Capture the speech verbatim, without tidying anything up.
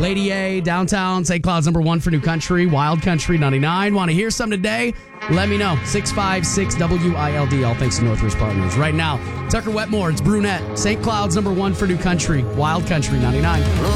Lady A, downtown, Saint Cloud's number one for New Country, Wild Country ninety-nine. Want to hear some today? Let me know. six five six W I L D, all thanks to Northridge Partners. Right now, Tucker Wetmore, it's Brunette, Saint Cloud's number one for New Country, Wild Country ninety-nine.